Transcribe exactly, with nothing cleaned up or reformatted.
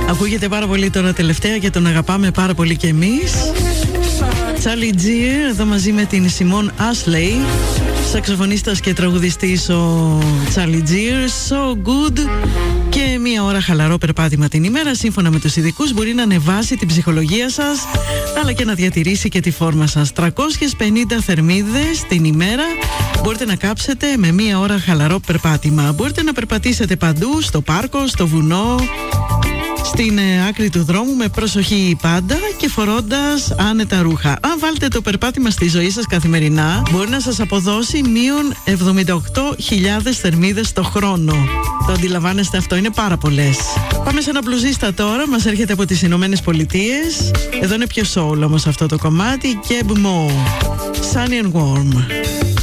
Ακούγεται πάρα πολύ τώρα τελευταία και τον αγαπάμε πάρα πολύ κι εμείς. Charlie Gear εδώ μαζί με την Simone Ashley. Σαξοφωνίστας και τραγουδιστής ο Charlie Gear. So good. Και μία ώρα χαλαρό περπάτημα την ημέρα, σύμφωνα με τους ειδικούς, μπορεί να ανεβάσει την ψυχολογία σας, αλλά και να διατηρήσει και τη φόρμα σας. τριακόσιες πενήντα θερμίδες την ημέρα μπορείτε να κάψετε με μία ώρα χαλαρό περπάτημα. Μπορείτε να περπατήσετε παντού, στο πάρκο, στο βουνό, στην ε, άκρη του δρόμου, με προσοχή πάντα και φορώντας άνετα ρούχα. Αν βάλετε το περπάτημα στη ζωή σας καθημερινά, μπορεί να σας αποδώσει μείον εβδομήντα οκτώ χιλιάδες θερμίδες το χρόνο. Το αντιλαμβάνεστε αυτό, είναι πάρα πολλές. Πάμε σε ένα μπλουζίστα τώρα, μας έρχεται από τις Ηνωμένες Πολιτείες. Εδώ είναι πιο soul όμως αυτό το κομμάτι. Keb Mo, Sunny and Warm.